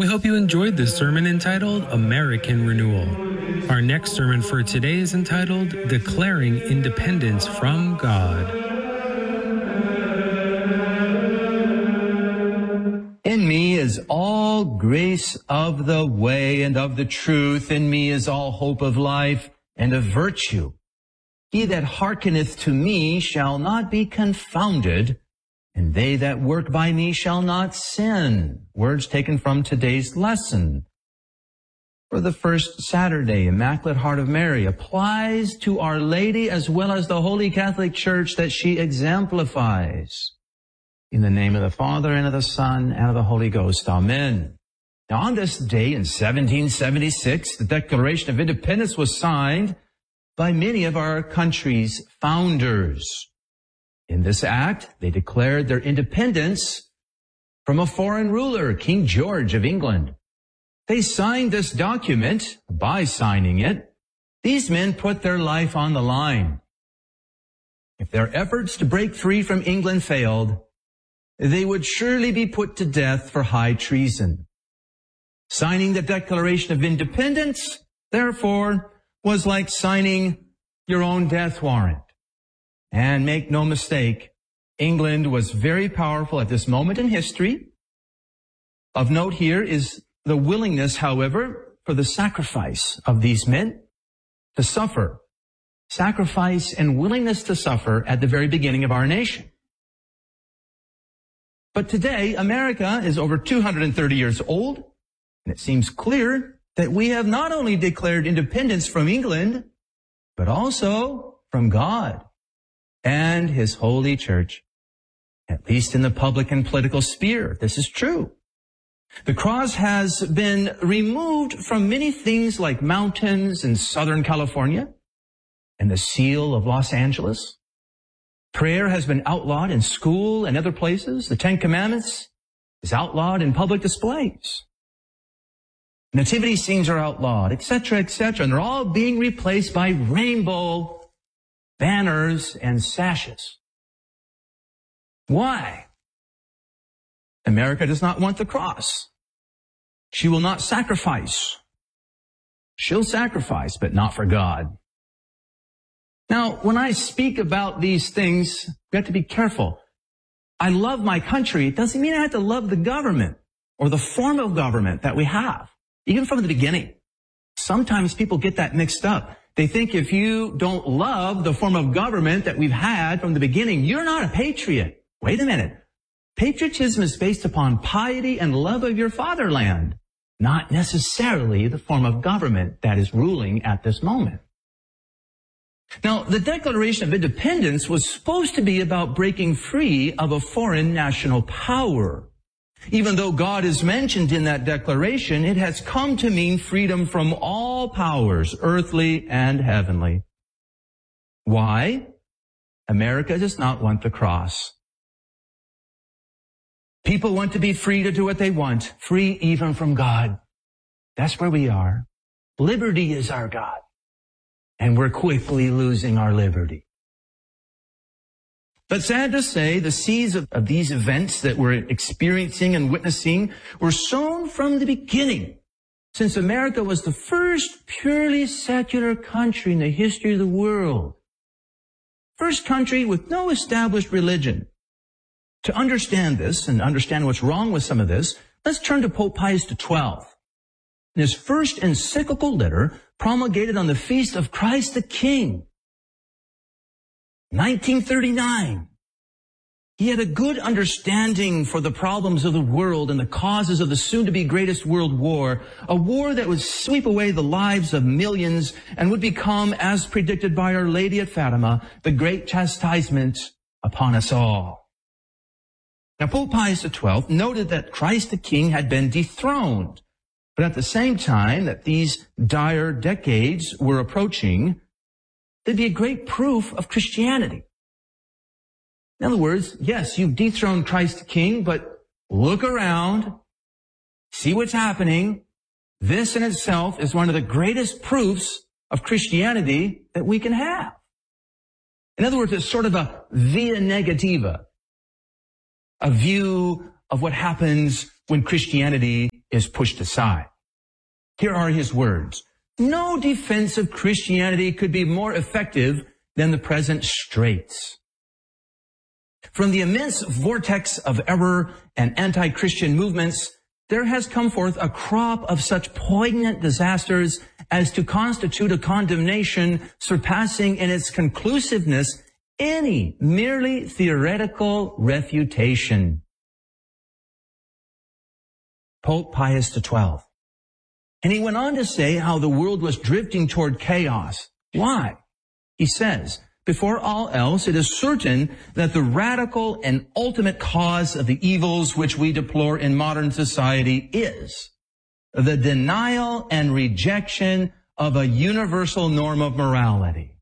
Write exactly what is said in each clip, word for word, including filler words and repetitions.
We hope you enjoyed this sermon entitled American Renewal. Our next sermon for today is entitled Declaring Independence from God. In me is all grace of the way and of the truth. In me is all hope of life and of virtue. He that hearkeneth to me shall not be confounded, and they that work by me shall not sin. Words taken from today's lesson. For the first Saturday, Immaculate Heart of Mary applies to Our Lady as well as the Holy Catholic Church that she exemplifies. In the name of the Father, and of the Son, and of the Holy Ghost. Amen. Now, on this day in seventeen seventy-six, the Declaration of Independence was signed by many of our country's founders. In this act, they declared their independence from a foreign ruler, King George of England. They signed this document. By signing it, these men put their life on the line. If their efforts to break free from England failed, they would surely be put to death for high treason. Signing the Declaration of Independence, therefore, was like signing your own death warrant. And make no mistake, England was very powerful at this moment in history. Of note here is the willingness, however, for the sacrifice of these men to suffer. Sacrifice and willingness to suffer at the very beginning of our nation. But today, America is over two hundred thirty years old, and it seems clear that we have not only declared independence from England, but also from God and His holy church, at least in the public and political sphere. This is true. The cross has been removed from many things like mountains in Southern California and the seal of Los Angeles. Prayer has been outlawed in school and other places. The Ten Commandments is outlawed in public displays. Nativity scenes are outlawed, et cetera, et cetera. And they're all being replaced by rainbow banners and sashes. Why? America does not want the cross. She will not sacrifice. She'll sacrifice, but not for God. Now, when I speak about these things, we have to be careful. I love my country. It doesn't mean I have to love the government or the form of government that we have, even from the beginning. Sometimes people get that mixed up. They think if you don't love the form of government that we've had from the beginning, you're not a patriot. Wait a minute. Patriotism is based upon piety and love of your fatherland, not necessarily the form of government that is ruling at this moment. Now, the Declaration of Independence was supposed to be about breaking free of a foreign national power. Even though God is mentioned in that declaration, it has come to mean freedom from all powers, earthly and heavenly. Why? America does not want the cross. People want to be free to do what they want, free even from God. That's where we are. Liberty is our God. And we're quickly losing our liberty. But sad to say, the seeds of, of these events that we're experiencing and witnessing were sown from the beginning, since America was the first purely secular country in the history of the world. First country with no established religion. To understand this and understand what's wrong with some of this, let's turn to Pope Pius the twelfth. In his first encyclical letter, promulgated on the feast of Christ the King, nineteen thirty-nine. He had a good understanding for the problems of the world and the causes of the soon-to-be greatest world war, a war that would sweep away the lives of millions and would become, as predicted by Our Lady at Fatima, the great chastisement upon us all. Now, Pope Pius the twelfth noted that Christ the King had been dethroned, but at the same time that these dire decades were approaching, there'd be a great proof of Christianity. In other words, yes, you've dethroned Christ the King, but look around, see what's happening. This in itself is one of the greatest proofs of Christianity that we can have. In other words, it's sort of a via negativa, a view of what happens when Christianity is pushed aside. Here are his words. No defense of Christianity could be more effective than the present straits. From the immense vortex of error and anti-Christian movements, there has come forth a crop of such poignant disasters as to constitute a condemnation surpassing in its conclusiveness any merely theoretical refutation. Pope Pius the twelfth. And he went on to say how the world was drifting toward chaos. Why? He says, before all else, it is certain that the radical and ultimate cause of the evils which we deplore in modern society is the denial and rejection of a universal norm of morality.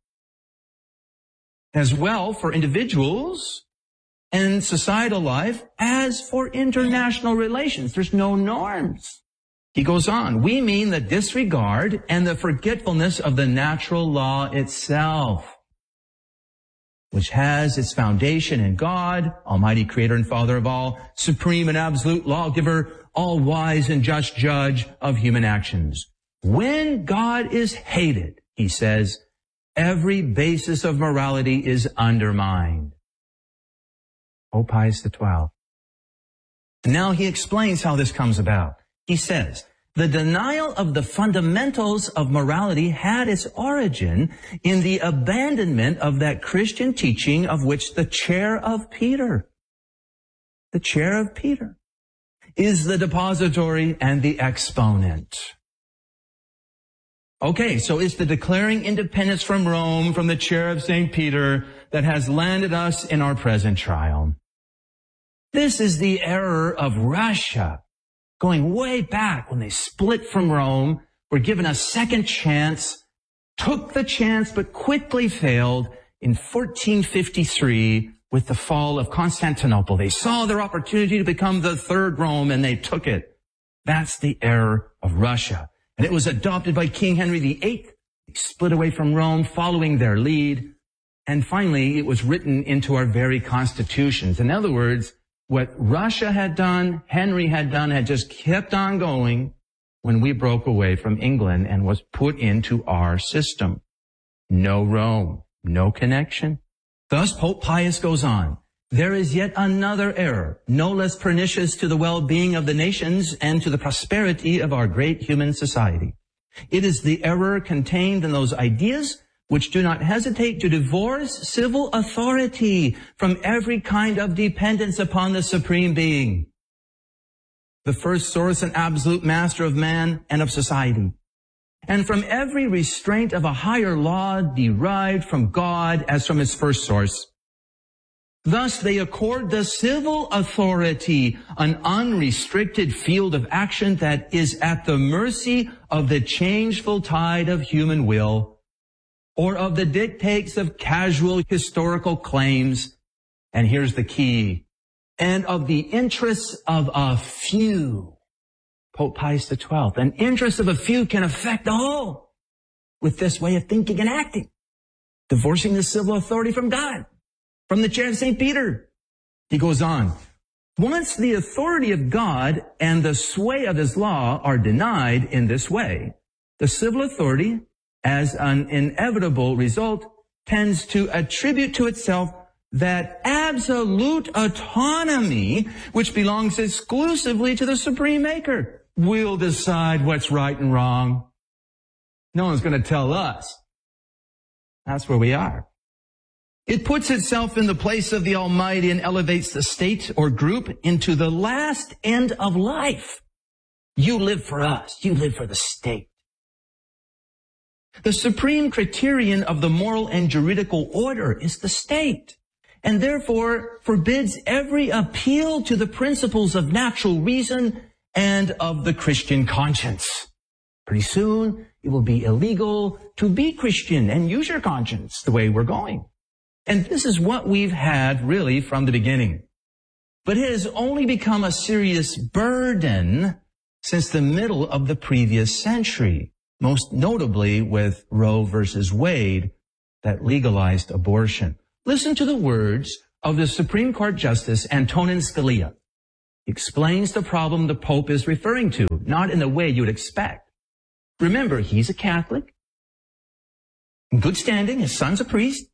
As well for individuals and societal life as for international relations. There's no norms. He goes on, we mean the disregard and the forgetfulness of the natural law itself, which has its foundation in God, Almighty Creator and Father of all, supreme and absolute lawgiver, all wise and just judge of human actions. When God is hated, he says, every basis of morality is undermined. Pope Pius the twelfth. Now he explains how this comes about. He says, the denial of the fundamentals of morality had its origin in the abandonment of that Christian teaching of which the chair of Peter, the chair of Peter, is the depository and the exponent. Okay, so it's the declaring independence from Rome, from the chair of Saint Peter, that has landed us in our present trial. This is the error of Russia. Going way back when they split from Rome, were given a second chance, took the chance but quickly failed in fourteen fifty-three with the fall of Constantinople. They saw their opportunity to become the third Rome and they took it. That's the error of Russia. And it was adopted by King Henry the eighth. They split away from Rome following their lead. And finally, it was written into our very constitutions. In other words, what Russia had done, Henry had done, had just kept on going when we broke away from England and was put into our system. No Rome, no connection. Thus, Pope Pius goes on. There is yet another error, no less pernicious to the well-being of the nations and to the prosperity of our great human society. It is the error contained in those ideas which do not hesitate to divorce civil authority from every kind of dependence upon the Supreme Being, the first source and absolute master of man and of society, and from every restraint of a higher law derived from God as from its first source. Thus, they accord the civil authority an unrestricted field of action that is at the mercy of the changeful tide of human will, or of the dictates of casual historical claims, and here's the key, and of the interests of a few. Pope Pius the twelfth, an interest of a few can affect the whole with this way of thinking and acting, divorcing the civil authority from God, from the chair of Saint Peter. He goes on, once the authority of God and the sway of his law are denied in this way, the civil authority, as an inevitable result, tends to attribute to itself that absolute autonomy which belongs exclusively to the Supreme Maker. We'll decide what's right and wrong. No one's going to tell us. That's where we are. It puts itself in the place of the Almighty and elevates the state or group into the last end of life. You live for us. You live for the state. The supreme criterion of the moral and juridical order is the state, and therefore forbids every appeal to the principles of natural reason and of the Christian conscience. Pretty soon, it will be illegal to be Christian and use your conscience the way we're going. And this is what we've had really from the beginning. But it has only become a serious burden since the middle of the previous century. Most notably with Roe versus Wade that legalized abortion. Listen to the words of the Supreme Court Justice Antonin Scalia. He explains the problem the Pope is referring to, not in the way you would expect. Remember, he's a Catholic, in good standing, his son's a priest,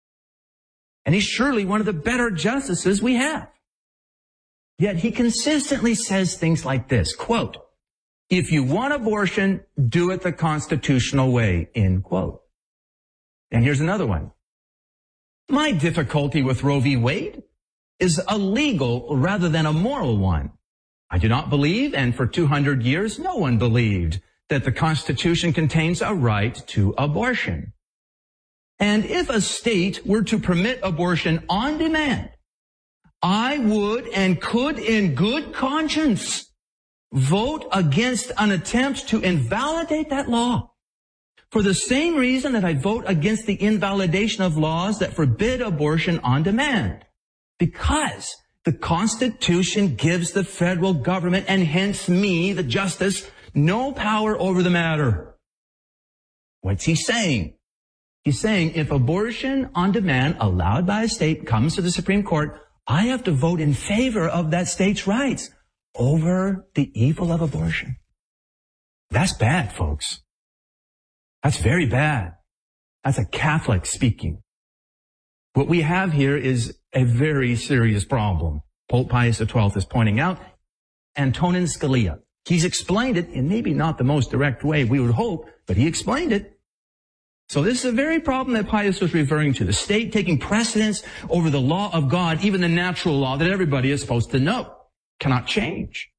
and he's surely one of the better justices we have. Yet he consistently says things like this, quote, if you want abortion, do it the constitutional way, end quote. And here's another one. My difficulty with Roe v. Wade is a legal rather than a moral one. I do not believe, and for two hundred years, no one believed, that the Constitution contains a right to abortion. And if a state were to permit abortion on demand, I would and could in good conscience vote against an attempt to invalidate that law for the same reason that I vote against the invalidation of laws that forbid abortion on demand. Because the Constitution gives the federal government, and hence me, the justice, no power over the matter. What's he saying? He's saying if abortion on demand allowed by a state comes to the Supreme Court, I have to vote in favor of that state's rights over the evil of abortion. That's bad, folks. That's very bad. That's a Catholic speaking. What we have here is a very serious problem. Pope Pius the twelfth is pointing out. Antonin Scalia. He's explained it in maybe not the most direct way we would hope, but he explained it. So this is a very problem that Pius was referring to. The state taking precedence over the law of God, even the natural law that everybody is supposed to know, cannot change.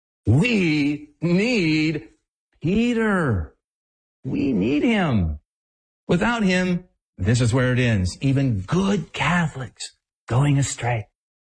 We need Peter. We need him. Without him, this is where it ends. Even good Catholics going astray.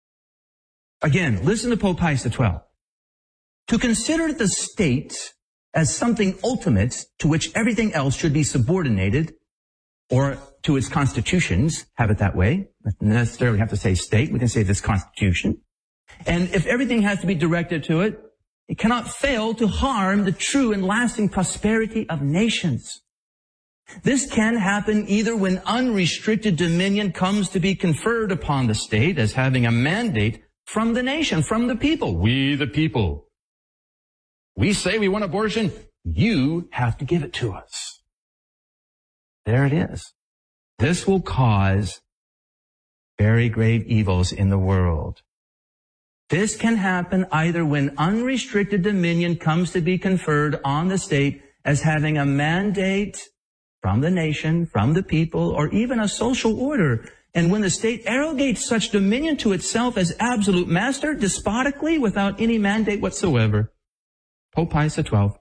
Again, listen to Pope Pius the twelfth. To consider the state as something ultimate to which everything else should be subordinated, or to its constitutions, have it that way. Not necessarily have to say state. We can say this constitution. And if everything has to be directed to it, it cannot fail to harm the true and lasting prosperity of nations. This can happen either when unrestricted dominion comes to be conferred upon the state as having a mandate from the nation, from the people. We the people. We say we want abortion. You have to give it to us. There it is. This will cause very grave evils in the world. This can happen either when unrestricted dominion comes to be conferred on the state as having a mandate from the nation, from the people, or even a social order. And when the state arrogates such dominion to itself as absolute master, despotically, without any mandate whatsoever. Pope Pius the twelfth.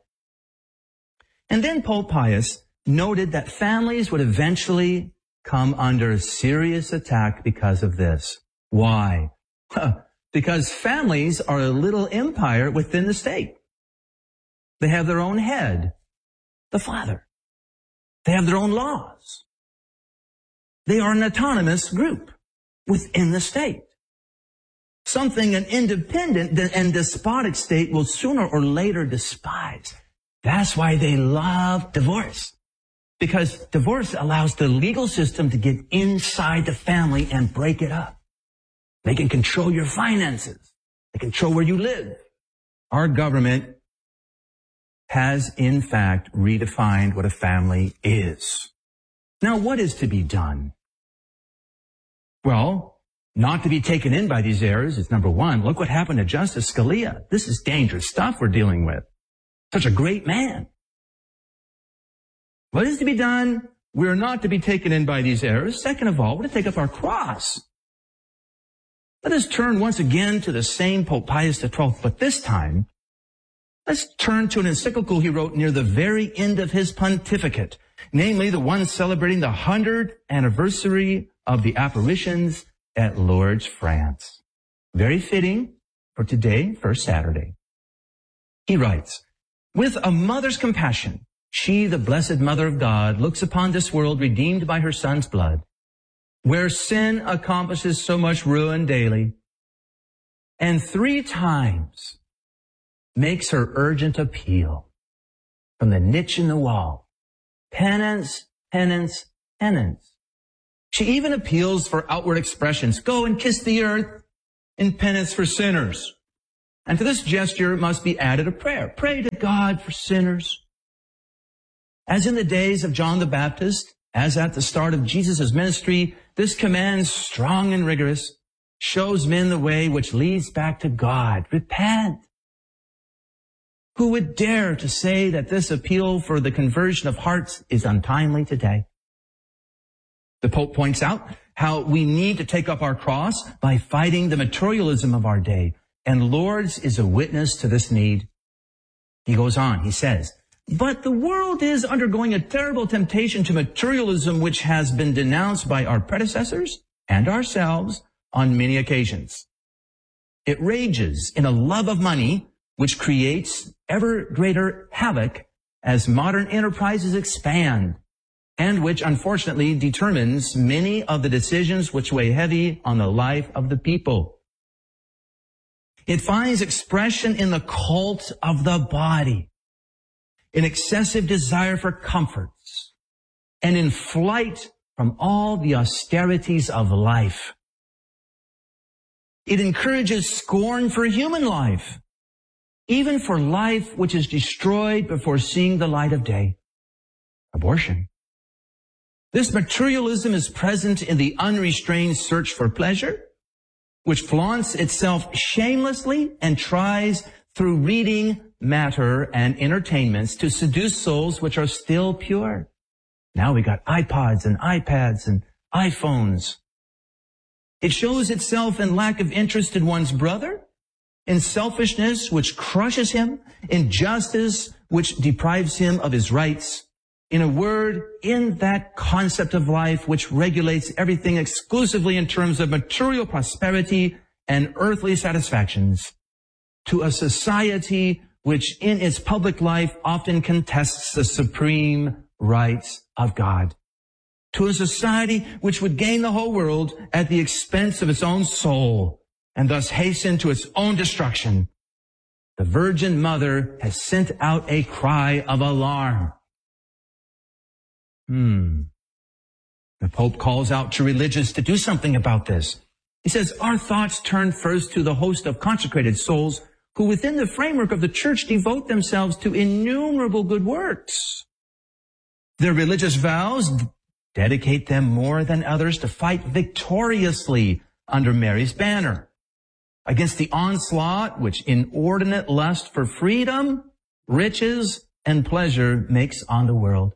And then Pope Pius noted that families would eventually come under serious attack because of this. Why? Because families are a little empire within the state. They have their own head, the father. They have their own laws. They are an autonomous group within the state. Something an independent and despotic state will sooner or later despise. That's why they love divorce. Because divorce allows the legal system to get inside the family and break it up. They can control your finances. They control where you live. Our government has, in fact, redefined what a family is. Now, what is to be done? Well, not to be taken in by these errors is number one. Look what happened to Justice Scalia. This is dangerous stuff we're dealing with. Such a great man. What is to be done? We're not to be taken in by these errors. Second of all, we're to take up our cross. Let us turn once again to the same Pope Pius the twelfth, but this time, let's turn to an encyclical he wrote near the very end of his pontificate, namely the one celebrating the hundredth anniversary of the apparitions at Lourdes, France. Very fitting for today, First Saturday. He writes, with a mother's compassion, she, the blessed Mother of God, looks upon this world redeemed by her Son's blood, where sin accomplishes so much ruin daily, and three times makes her urgent appeal from the niche in the wall. Penance, penance, penance. She even appeals for outward expressions. Go and kiss the earth in penance for sinners. And to this gesture must be added a prayer. Pray to God for sinners. As in the days of John the Baptist, as at the start of Jesus' ministry, this command, strong and rigorous, shows men the way which leads back to God. Repent. Who would dare to say that this appeal for the conversion of hearts is untimely today? The Pope points out how we need to take up our cross by fighting the materialism of our day, and Lourdes is a witness to this need. He goes on, he says, but the world is undergoing a terrible temptation to materialism which has been denounced by our predecessors and ourselves on many occasions. It rages in a love of money which creates ever greater havoc as modern enterprises expand, and which unfortunately determines many of the decisions which weigh heavy on the life of the people. It finds expression in the cult of the body, in excessive desire for comforts, and in flight from all the austerities of life. It encourages scorn for human life, even for life which is destroyed before seeing the light of day. Abortion. This materialism is present in the unrestrained search for pleasure, which flaunts itself shamelessly and tries through reading, matter, and entertainments to seduce souls which are still pure. Now we got iPods and iPads and iPhones. It shows itself in lack of interest in one's brother, in selfishness which crushes him, injustice which deprives him of his rights. In a word, in that concept of life which regulates everything exclusively in terms of material prosperity and earthly satisfactions, to a society which in its public life often contests the supreme rights of God, to a society which would gain the whole world at the expense of its own soul and thus hasten to its own destruction. The Virgin Mother has sent out a cry of alarm. Hmm. The Pope calls out to religious to do something about this. He says, our thoughts turn first to the host of consecrated souls who within the framework of the church devote themselves to innumerable good works. Their religious vows dedicate them more than others to fight victoriously under Mary's banner against the onslaught which inordinate lust for freedom, riches, and pleasure makes on the world.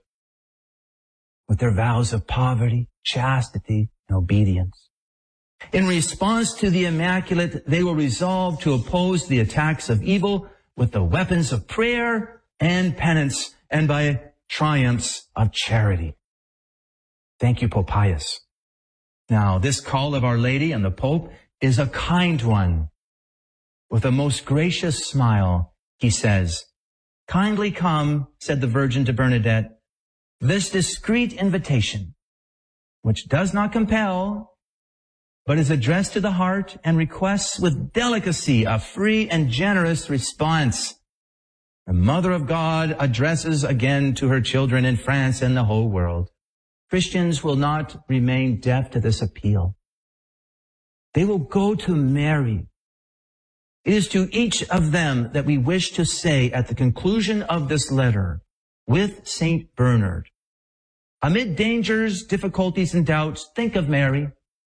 With their vows of poverty, chastity, and obedience. In response to the Immaculate, they will resolve to oppose the attacks of evil with the weapons of prayer and penance and by triumphs of charity. Thank you, Pope Pius. Now, this call of Our Lady and the Pope is a kind one. With a most gracious smile, he says, kindly come, said the Virgin to Bernadette, this discreet invitation, which does not compel, but is addressed to the heart and requests with delicacy a free and generous response. The Mother of God addresses again to her children in France and the whole world. Christians will not remain deaf to this appeal. They will go to Mary. It is to each of them that we wish to say at the conclusion of this letter, with Saint Bernard, amid dangers, difficulties, and doubts, think of Mary.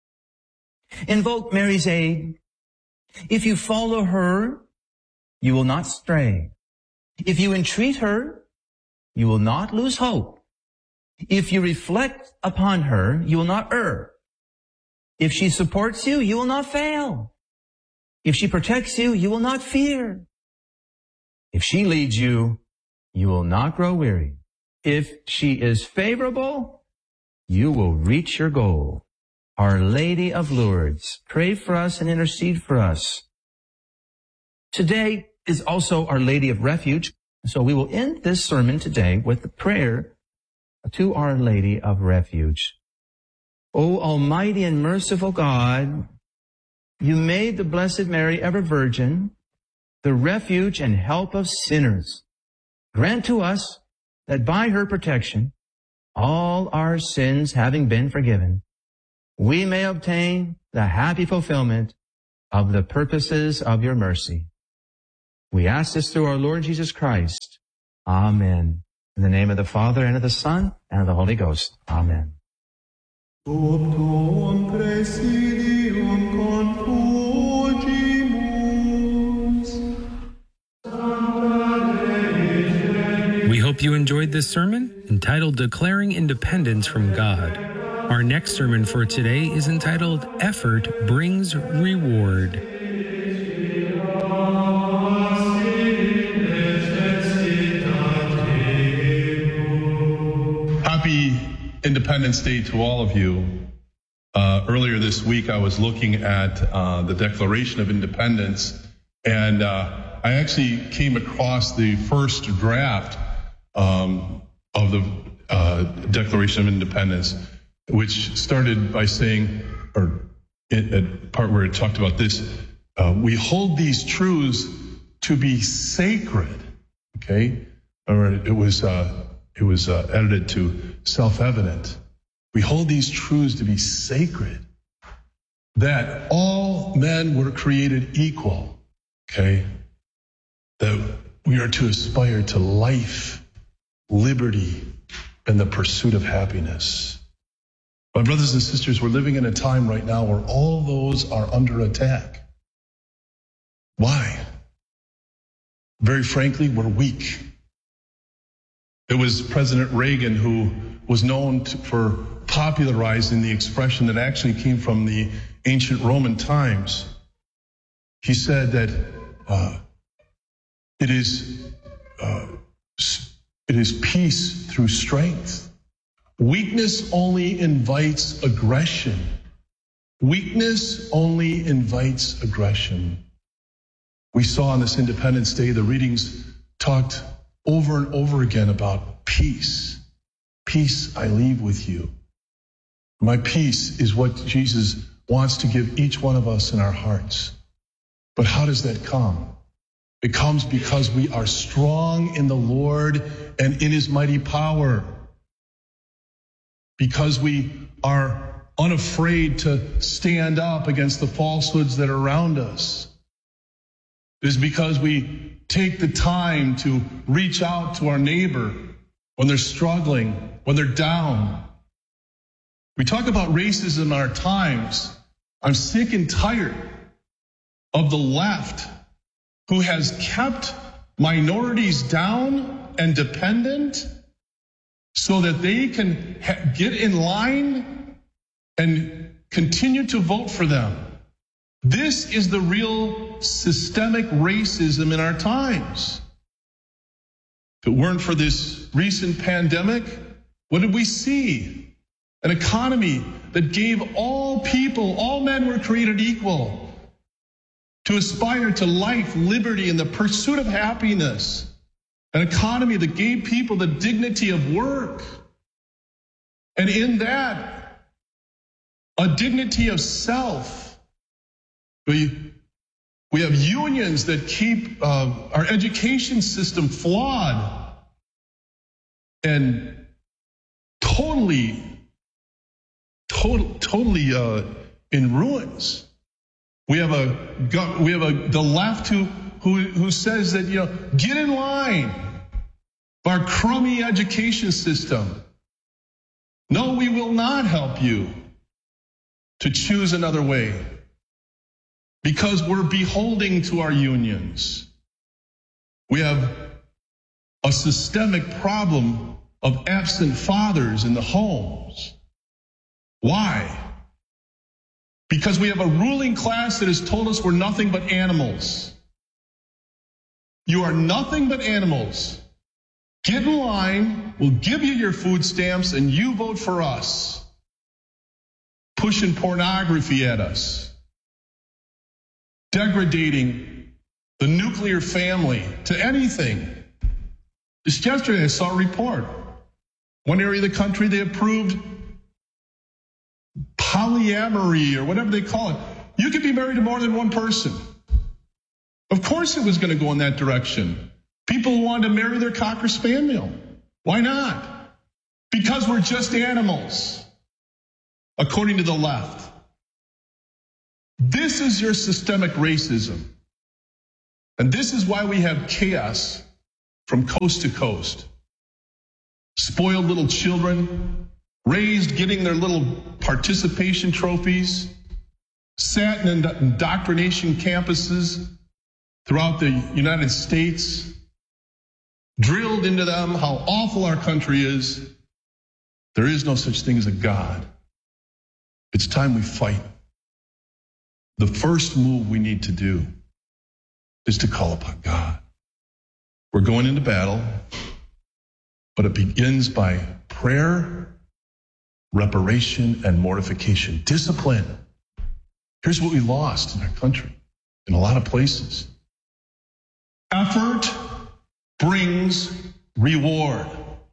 Invoke Mary's aid. If you follow her, you will not stray. If you entreat her, you will not lose hope. If you reflect upon her, you will not err. If she supports you, you will not fail. If she protects you, you will not fear. If she leads you, you will not grow weary. If she is favorable, you will reach your goal. Our Lady of Lourdes, pray for us and intercede for us. Today is also Our Lady of Refuge. So we will end this sermon today with the prayer to Our Lady of Refuge. O Almighty and merciful God, you made the Blessed Mary, ever Virgin, the refuge and help of sinners. Grant to us that by her protection, all our sins having been forgiven, we may obtain the happy fulfillment of the purposes of your mercy. We ask this through our Lord Jesus Christ. Amen. In the name of the Father, and of the Son, and of the Holy Ghost. Amen. We hope you enjoyed this sermon entitled Declaring Independence from God. Our next sermon for today is entitled Effort Brings Reward. Happy Independence Day to all of you. Uh, earlier this week, I was looking at uh, the Declaration of Independence, and uh, I actually came across the first draft um, of the uh, Declaration of Independence, which started by saying, or a part where it talked about this, uh, we hold these truths to be sacred, okay? Or it was... Uh, It was uh, edited to self-evident. We hold these truths to be sacred, that all men were created equal, okay? That we are to aspire to life, liberty, and the pursuit of happiness. My brothers and sisters, we're living in a time right now where all those are under attack. Why? Very frankly, we're weak. It was President Reagan who was known to, for popularizing the expression that actually came from the ancient Roman times. He said that uh, it is uh, it is peace through strength. Weakness only invites aggression. Weakness only invites aggression. We saw on this Independence Day, the readings talked over and over again about peace. Peace I leave with you. My peace is what Jesus wants to give each one of us in our hearts. But how does that come? It comes because we are strong in the Lord and in His mighty power. Because we are unafraid to stand up against the falsehoods that are around us. It is because we take the time to reach out to our neighbor when they're struggling, when they're down. We talk about racism in our times. I'm sick and tired of the left who has kept minorities down and dependent so that they can ha- get in line and continue to vote for them. This is the real systemic racism in our times. If it weren't for this recent pandemic, what did we see? An economy that gave all people, all men were created equal, to aspire to life, liberty, and the pursuit of happiness. An economy that gave people the dignity of work. And in that, a dignity of self. We, we have unions that keep uh, our education system flawed and totally, total, totally uh, in ruins. We have a we have a the left who who who says that, you know, get in line. Our crummy education system. No, we will not help you to choose another way. Because we're beholding to our unions. We have a systemic problem of absent fathers in the homes. Why? Because we have a ruling class that has told us we're nothing but animals. You are nothing but animals. Get in line, we'll give you your food stamps, and you vote for us. Pushing pornography at us. Degrading the nuclear family to anything. Just yesterday I saw a report. One area of the country, they approved polyamory or whatever they call it. You could be married to more than one person. Of course it was going to go in that direction. People wanted to marry their cocker spaniel. Why not? Because we're just animals, according to the left. This is your systemic racism. And this is why we have chaos from coast to coast. Spoiled little children, raised getting their little participation trophies, sat in indoctrination campuses throughout the United States, drilled into them how awful our country is. There is no such thing as a God. It's time we fight. The first move we need to do is to call upon God. We're going into battle, but it begins by prayer, reparation, and mortification. Discipline. Here's what we lost in our country, in a lot of places. Effort brings reward.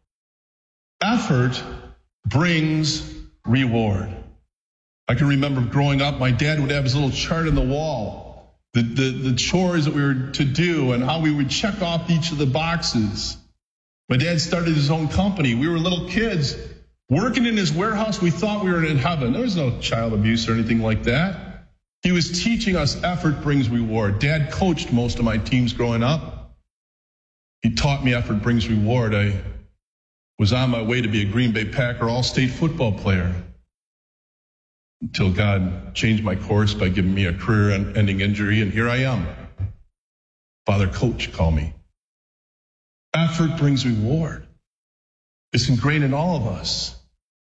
Effort brings reward. I can remember growing up, my dad would have his little chart on the wall, the, the, the chores that we were to do and how we would check off each of the boxes. My dad started his own company. We were little kids working in his warehouse. We thought we were in heaven. There was no child abuse or anything like that. He was teaching us effort brings reward. Dad coached most of my teams growing up. He taught me effort brings reward. I was on my way to be a Green Bay Packer all-state football player until God changed my course by giving me a career-ending injury, and here I am. Father Coach called me. Effort brings reward. It's ingrained in all of us.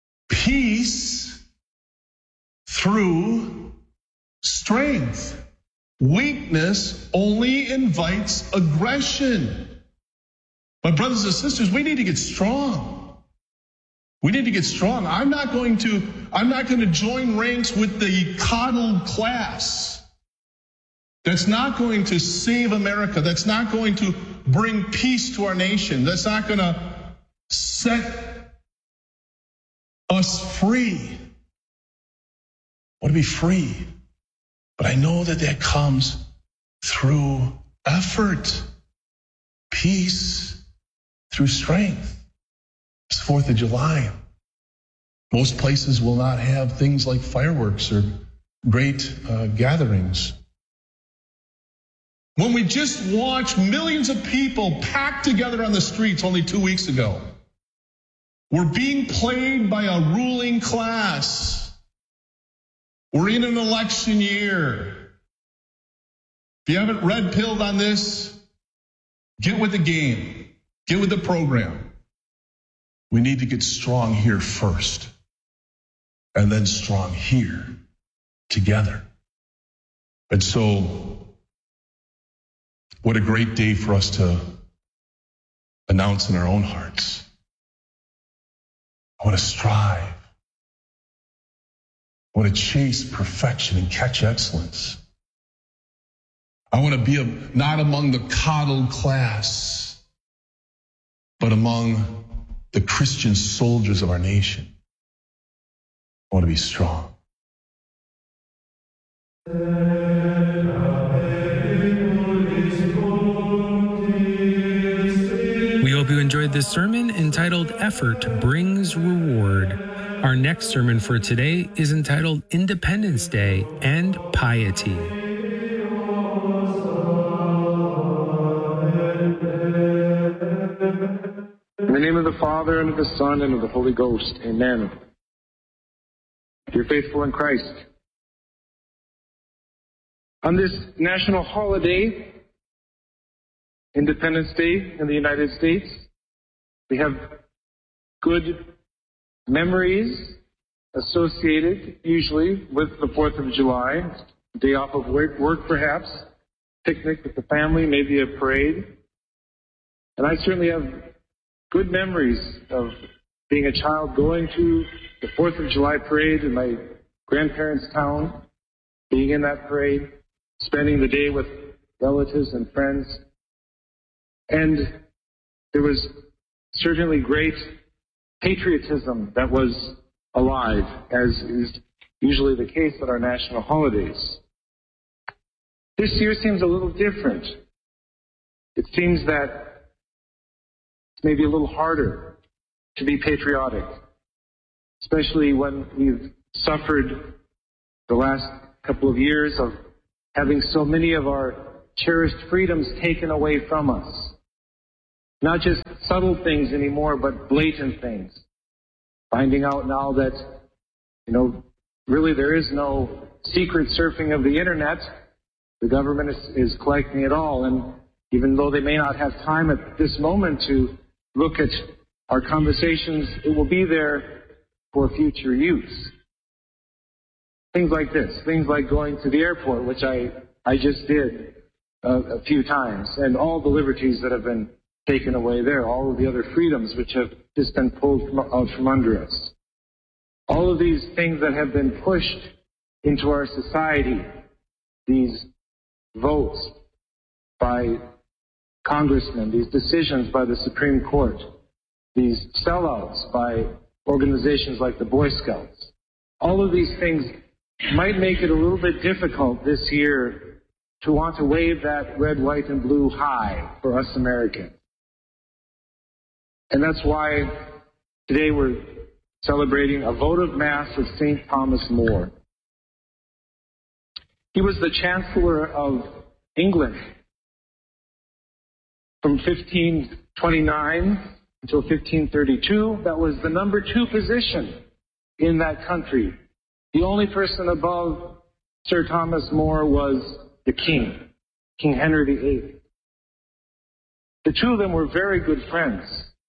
Peace through strength. Weakness only invites aggression. My brothers and sisters, we need to get strong. We need to get strong. I'm not going to, I'm not going to join ranks with the coddled class. That's not going to save America. That's not going to bring peace to our nation. That's not going to set us free. I want to be free. But I know that that comes through effort, peace, through strength. It's fourth of July. Most places will not have things like fireworks or great uh, gatherings. When we just watched millions of people packed together on the streets only two weeks ago, we're being played by a ruling class. We're in an election year. If you haven't red pilled on this, get with the game. Get with the program. We need to get strong here first, and then strong here together. And so, what a great day for us to announce in our own hearts. I want to strive. I want to chase perfection and catch excellence. I want to be a, not among the coddled class, but among the Christian soldiers of our nation. I want to be strong. We hope you enjoyed this sermon entitled Effort Brings Reward. Our next sermon for today is entitled Independence Day and Piety. In the name of the Father, and of the Son, and of the Holy Ghost. Amen. Dear faithful in Christ, on this national holiday, Independence Day in the United States, we have good memories associated usually with the fourth of July, day off of work, work perhaps, picnic with the family, maybe a parade. And I certainly have good memories of being a child going to the fourth of July parade in my grandparents' town, being in that parade, spending the day with relatives and friends. And there was certainly great patriotism that was alive, as is usually the case at our national holidays. This year seems a little different. It seems that it's maybe a little harder to be patriotic, especially when we've suffered the last couple of years of having so many of our cherished freedoms taken away from us. Not just subtle things anymore, but blatant things. Finding out now that, you know, really there is no secret surfing of the internet. The government is, is collecting it all. And even though they may not have time at this moment to look at our conversations, it will be there for future use. Things like this, things like going to the airport, which I, I just did uh, a few times, and all the liberties that have been taken away there, all of the other freedoms which have just been pulled from, out from under us. All of these things that have been pushed into our society, these votes by congressmen, these decisions by the Supreme Court, these sellouts by organizations like the Boy Scouts, all of these things might make it a little bit difficult this year to want to wave that red, white, and blue high for us Americans. And that's why today we're celebrating a votive mass of Saint Thomas More. He was the Chancellor of England from fifteen twenty-nine until fifteen thirty-two. That was the number two position in that country. The only person above Sir Thomas More was the King, King Henry the Eighth. The two of them were very good friends.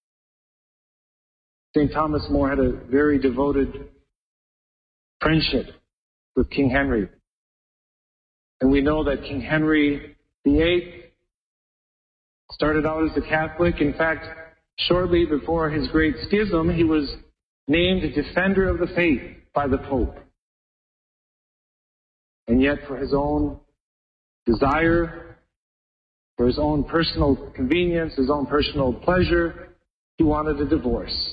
Saint Thomas More had a very devoted friendship with King Henry. And we know that King Henry the Eighth started out as a Catholic. In fact, shortly before his great schism, he was named Defender of the Faith by the Pope. And yet, for his own desire, for his own personal convenience, his own personal pleasure, he wanted a divorce.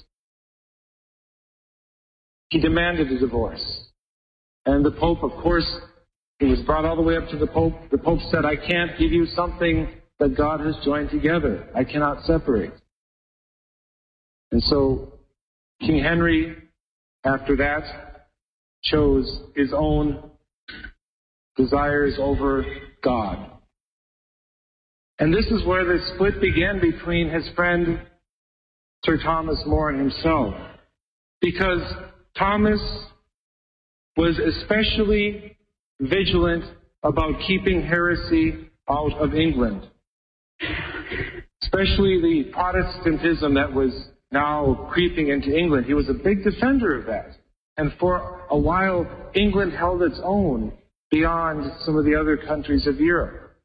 He demanded a divorce. And the Pope, of course, he was brought all the way up to the Pope. The Pope said, I can't give you something that God has joined together. I cannot separate. And so King Henry, after that, chose his own desires over God. And this is where the split began between his friend Sir Thomas More and himself. Because Thomas was especially vigilant about keeping heresy out of England, especially the Protestantism that was now creeping into England. He was a big defender of that. And for a while, England held its own beyond some of the other countries of Europe.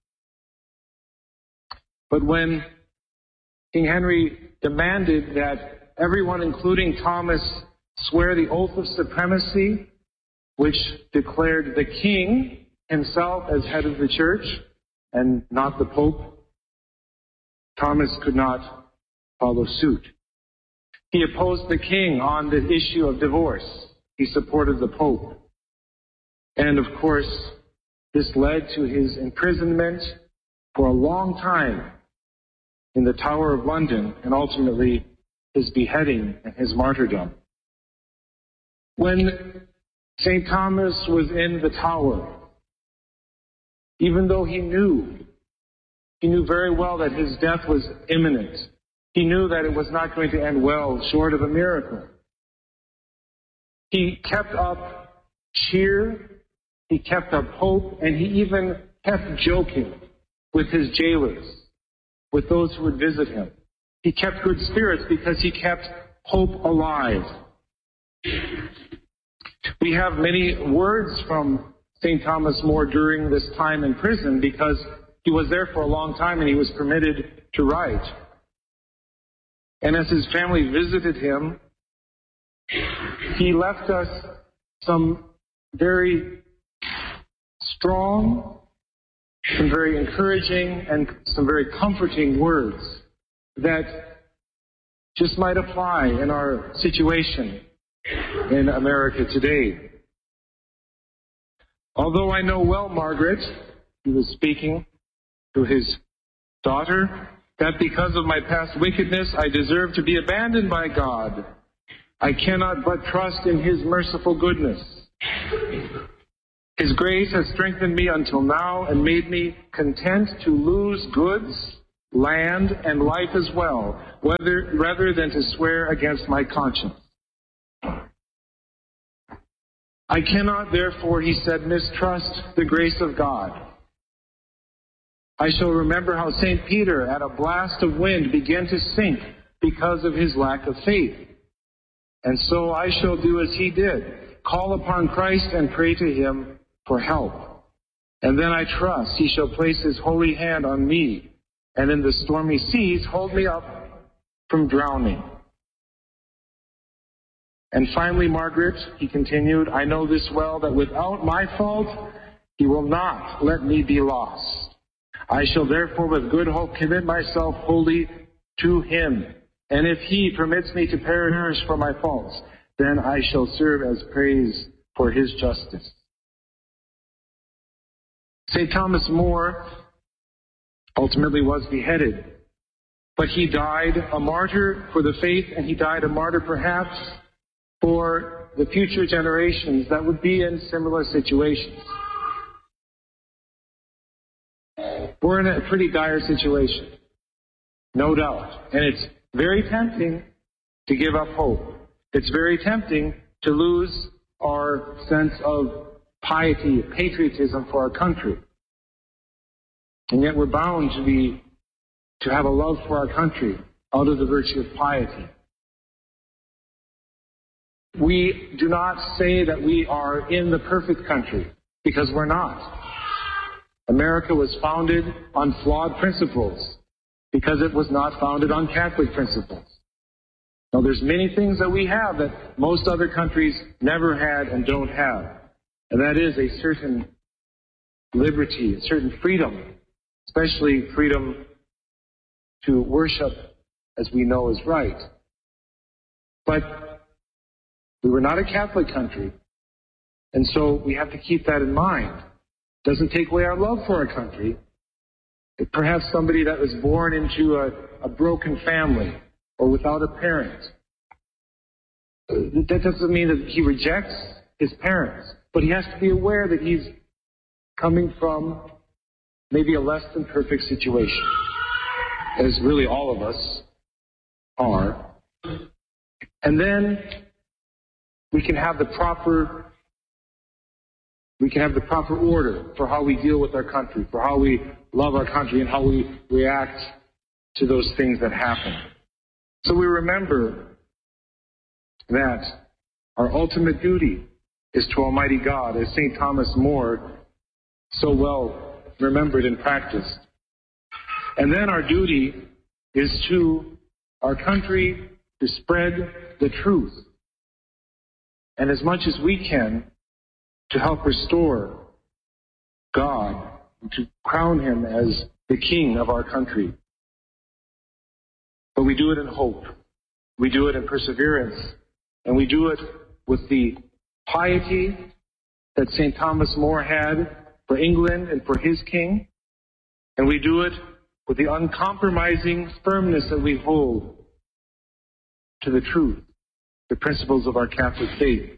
But when King Henry demanded that everyone, including Thomas, swear the oath of supremacy, which declared the king himself as head of the church and not the Pope, Thomas could not follow suit. He opposed the king on the issue of divorce. He supported the Pope. And of course, this led to his imprisonment for a long time in the Tower of London, and ultimately his beheading and his martyrdom. When Saint Thomas was in the tower, even though he knew, he knew very well that his death was imminent, he knew that it was not going to end well, short of a miracle. He kept up cheer, he kept up hope, and he even kept joking with his jailers, with those who would visit him. He kept good spirits because he kept hope alive. We have many words from Saint Thomas More during this time in prison because he was there for a long time and he was permitted to write. And as his family visited him, he left us some very strong, some very encouraging, and some very comforting words that just might apply in our situation in America today. Although I know well, Margaret, he was speaking to his daughter, that because of my past wickedness I deserve to be abandoned by God, I cannot but trust in his merciful goodness. His grace has strengthened me until now and made me content to lose goods, land, and life as well, whether, rather than to swear against my conscience. I cannot, therefore, he said, mistrust the grace of God. I shall remember how Saint Peter, at a blast of wind, began to sink because of his lack of faith. And so I shall do as he did, call upon Christ and pray to him for help. And then I trust he shall place his holy hand on me, and in the stormy seas hold me up from drowning. And finally, Margaret, he continued, I know this well, that without my fault, he will not let me be lost. I shall therefore with good hope commit myself wholly to him. And if he permits me to perish for my faults, then I shall serve as praise for his justice. Saint Thomas More ultimately was beheaded, but he died a martyr for the faith, and he died a martyr perhaps for the future generations that would be in similar situations. We're in a pretty dire situation, no doubt. And it's very tempting to give up hope. It's very tempting to lose our sense of piety, patriotism for our country. And yet we're bound to be, to have a love for our country out of the virtue of piety. We do not say that we are in the perfect country, because we're not. America was founded on flawed principles because it was not founded on Catholic principles. Now, there's many things that we have that most other countries never had and don't have. And that is a certain liberty, a certain freedom, especially freedom to worship as we know is right. But we were not a Catholic country, and so we have to keep that in mind. It doesn't take away our love for our country. It, perhaps somebody that was born into a, a broken family or without a parent, that doesn't mean that he rejects his parents, but he has to be aware that he's coming from maybe a less than perfect situation, as really all of us are. And then we can have the proper we can have the proper order for how we deal with our country, for how we love our country, and how we react to those things that happen. So we remember that our ultimate duty is to Almighty God, as Saint Thomas More so well remembered and practiced. And then our duty is to our country to spread the truth, and as much as we can to help restore God, to crown him as the king of our country. But we do it in hope. We do it in perseverance. And we do it with the piety that Saint Thomas More had for England and for his king. And we do it with the uncompromising firmness that we hold to the truth, the principles of our Catholic faith.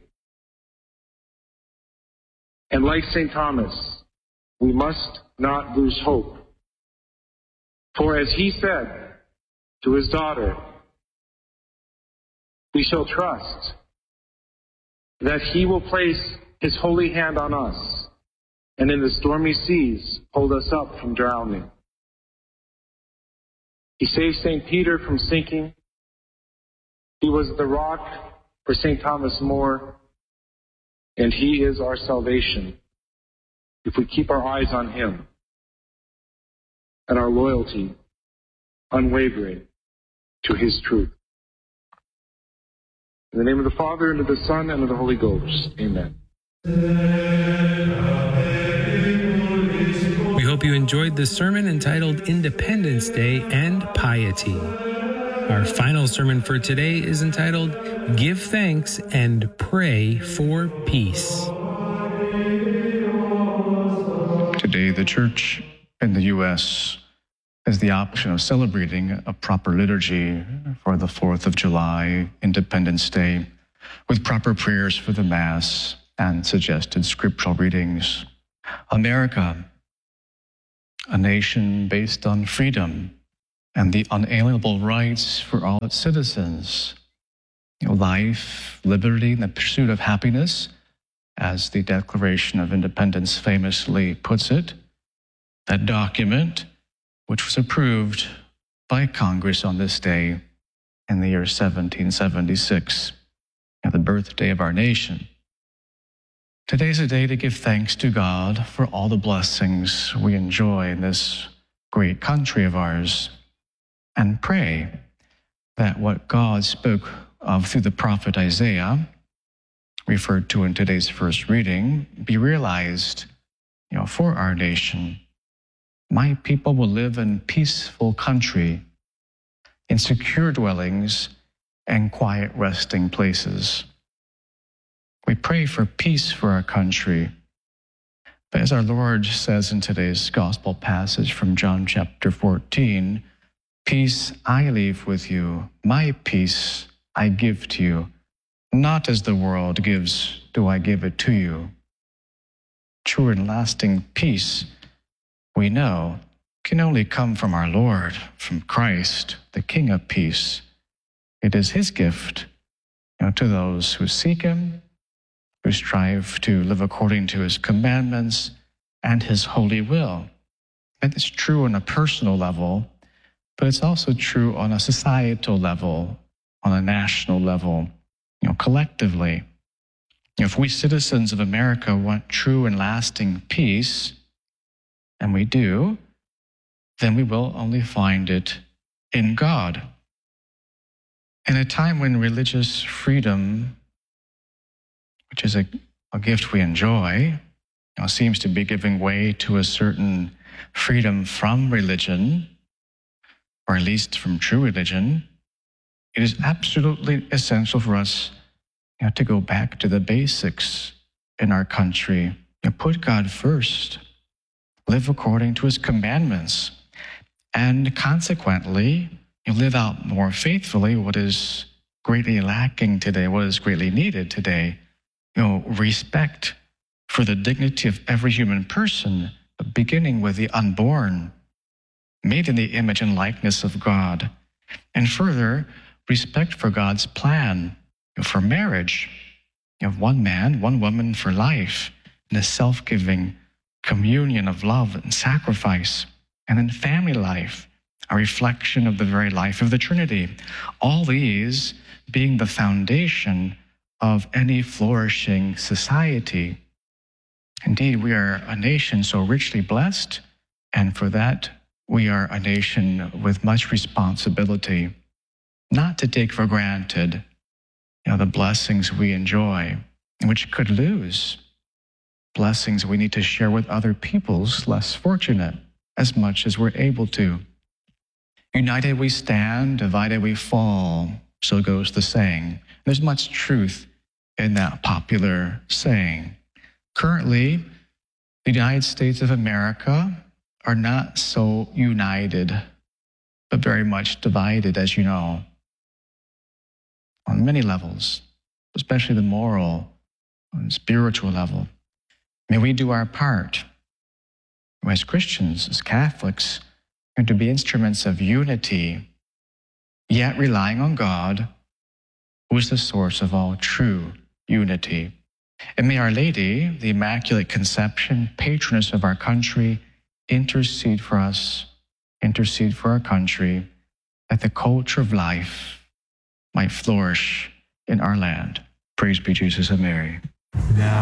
And like Saint Thomas, we must not lose hope. For as he said to his daughter, we shall trust that he will place his holy hand on us, and in the stormy seas hold us up from drowning. He saved Saint Peter from sinking. He was the rock for Saint Thomas More, and he is our salvation if we keep our eyes on him and our loyalty unwavering to his truth. In the name of the Father, and of the Son, and of the Holy Ghost. Amen. We hope you enjoyed this sermon entitled Independence Day and Piety. Our final sermon for today is entitled Give Thanks and Pray for Peace. Today, the Church in the U S has the option of celebrating a proper liturgy for the fourth of July, Independence Day, with proper prayers for the Mass and suggested scriptural readings. America, a nation based on freedom and the unalienable rights for all its citizens. You know, life, liberty, and the pursuit of happiness, as the Declaration of Independence famously puts it, that document which was approved by Congress on this day in the year seventeen seventy-six, the birthday of our nation. Today is a day to give thanks to God for all the blessings we enjoy in this great country of ours, and pray that what God spoke of through the prophet Isaiah, referred to in today's first reading, be realized, you know, for our nation. My people will live in peaceful country, in secure dwellings and quiet resting places. We pray for peace for our country. But as our Lord says in today's gospel passage from John chapter fourteen, peace I leave with you, my peace I give to you. Not as the world gives do I give it to you. True and lasting peace, we know, can only come from our Lord, from Christ, the King of peace. It is his gift, you know, to those who seek him, who strive to live according to his commandments and his holy will. And it's true on a personal level, but it's also true on a societal level, on a national level, you know, collectively. If we citizens of America want true and lasting peace, and we do, then we will only find it in God. In a time when religious freedom, which is a, a gift we enjoy, you know, seems to be giving way to a certain freedom from religion, or at least from true religion, it is absolutely essential for us, you know, to go back to the basics in our country. You know, put God first, live according to his commandments, and consequently, you live out more faithfully what is greatly lacking today, what is greatly needed today. You know, respect for the dignity of every human person, beginning with the unborn, made in the image and likeness of God. And further, respect for God's plan, you know, for marriage. You have one man, one woman for life, in a self-giving communion of love and sacrifice. And then family life, a reflection of the very life of the Trinity. All these being the foundation of any flourishing society. Indeed, we are a nation so richly blessed, and for that, we are a nation with much responsibility, not to take for granted, you know, the blessings we enjoy, which could lose, blessings we need to share with other peoples less fortunate, as much as we're able to. United we stand, divided we fall, so goes the saying. There's much truth in that popular saying. Currently, the United States of America are not so united, but very much divided, as you know, on many levels, especially the moral and spiritual level. May we do our part as Christians, as Catholics, and to be instruments of unity, yet relying on God, who is the source of all true unity. And may Our Lady, the Immaculate Conception, patroness of our country, intercede for us, intercede for our country, that the culture of life might flourish in our land. Praise be Jesus and Mary. Now